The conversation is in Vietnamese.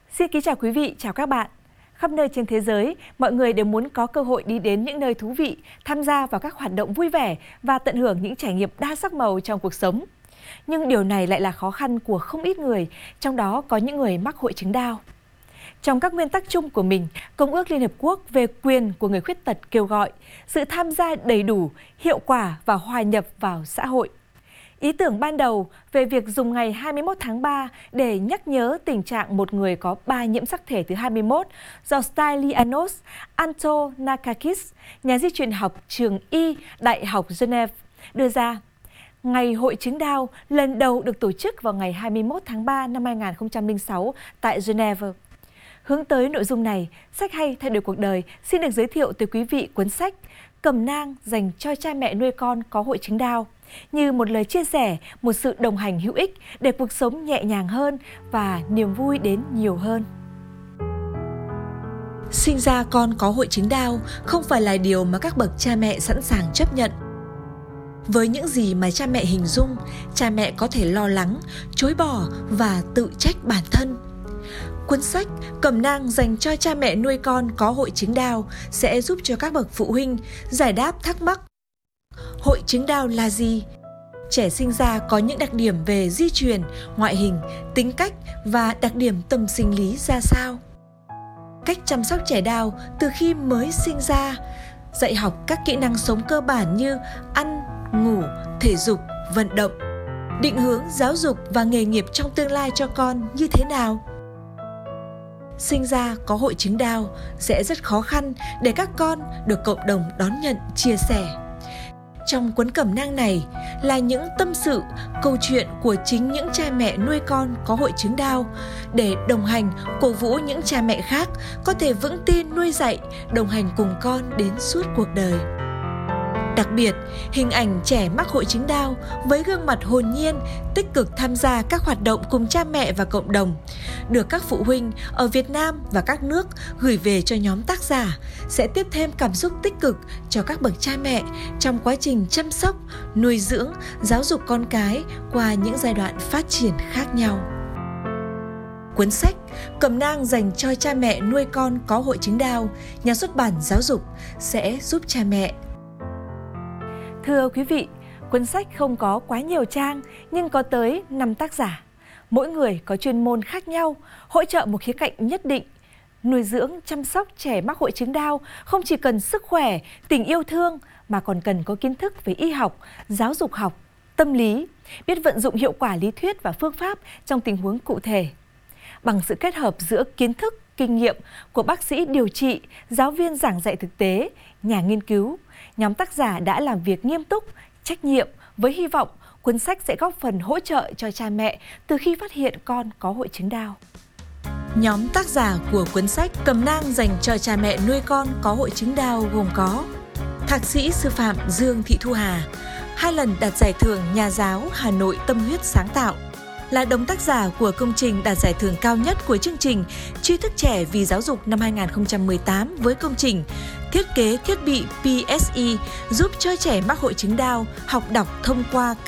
Xin kính chào quý vị, chào các bạn. Khắp nơi trên thế giới, mọi người đều muốn có cơ hội đi đến những nơi thú vị, tham gia vào các hoạt động vui vẻ và tận hưởng những trải nghiệm đa sắc màu trong cuộc sống. Nhưng điều này lại là khó khăn của không ít người, trong đó có những người mắc hội chứng Down. Trong các nguyên tắc chung của mình, Công ước Liên Hợp Quốc về quyền của người khuyết tật kêu gọi sự tham gia đầy đủ, hiệu quả và hòa nhập vào xã hội. Ý tưởng ban đầu về việc dùng ngày 21 tháng 3 để nhắc nhớ tình trạng một người có 3 nhiễm sắc thể thứ 21 do Stylianos Antonakakis, nhà di truyền học trường Y Đại học Geneva, đưa ra. Ngày Hội chứng Down lần đầu được tổ chức vào ngày 21 tháng 3 năm 2006 tại Geneva. Hướng tới nội dung này, Sách hay thay đổi cuộc đời xin được giới thiệu tới quý vị cuốn sách Cẩm nang dành cho cha mẹ nuôi con có hội chứng Down, như một lời chia sẻ, một sự đồng hành hữu ích để cuộc sống nhẹ nhàng hơn và niềm vui đến nhiều hơn. Sinh ra con có hội chứng Down không phải là điều mà các bậc cha mẹ sẵn sàng chấp nhận. Với những gì mà cha mẹ hình dung, cha mẹ có thể lo lắng, chối bỏ và tự trách bản thân. Cuốn sách Cẩm nang dành cho cha mẹ nuôi con có hội chứng Down sẽ giúp cho các bậc phụ huynh giải đáp thắc mắc. Hội chứng Down là gì? Trẻ sinh ra có những đặc điểm về di truyền, ngoại hình, tính cách và đặc điểm tâm sinh lý ra sao? Cách chăm sóc trẻ Down từ khi mới sinh ra, dạy học các kỹ năng sống cơ bản như ăn, ngủ, thể dục, vận động, định hướng giáo dục và nghề nghiệp trong tương lai cho con như thế nào? Sinh ra có hội chứng Down sẽ rất khó khăn để các con được cộng đồng đón nhận, chia sẻ. Trong cuốn cẩm nang này là những tâm sự, câu chuyện của chính những cha mẹ nuôi con có hội chứng Down để đồng hành, cổ vũ những cha mẹ khác có thể vững tin nuôi dạy, đồng hành cùng con đến suốt cuộc đời. Đặc biệt, hình ảnh trẻ mắc hội chứng Down với gương mặt hồn nhiên, tích cực tham gia các hoạt động cùng cha mẹ và cộng đồng, được các phụ huynh ở Việt Nam và các nước gửi về cho nhóm tác giả sẽ tiếp thêm cảm xúc tích cực cho các bậc cha mẹ trong quá trình chăm sóc, nuôi dưỡng, giáo dục con cái qua những giai đoạn phát triển khác nhau. Cuốn sách Cẩm nang dành cho cha mẹ nuôi con có hội chứng Down, nhà xuất bản Giáo dục sẽ giúp cha mẹ. Thưa quý vị, cuốn sách không có quá nhiều trang nhưng có tới 5 tác giả. Mỗi người có chuyên môn khác nhau, hỗ trợ một khía cạnh nhất định. Nuôi dưỡng, chăm sóc trẻ mắc hội chứng Down không chỉ cần sức khỏe, tình yêu thương mà còn cần có kiến thức về y học, giáo dục học, tâm lý, biết vận dụng hiệu quả lý thuyết và phương pháp trong tình huống cụ thể. Bằng sự kết hợp giữa kiến thức, kinh nghiệm của bác sĩ điều trị, giáo viên giảng dạy thực tế, nhà nghiên cứu, nhóm tác giả đã làm việc nghiêm túc, trách nhiệm với hy vọng cuốn sách sẽ góp phần hỗ trợ cho cha mẹ từ khi phát hiện con có hội chứng Down. Nhóm tác giả của cuốn sách Cẩm nang dành cho cha mẹ nuôi con có hội chứng Down gồm có Thạc sĩ sư phạm Dương Thị Thu Hà, 2 lần đạt giải thưởng Nhà giáo Hà Nội Tâm huyết sáng tạo, là đồng tác giả của công trình đạt giải thưởng cao nhất của chương trình Tri thức trẻ vì giáo dục năm 2018 với công trình Thiết kế thiết bị PSE giúp cho trẻ mắc hội chứng Down học đọc thông qua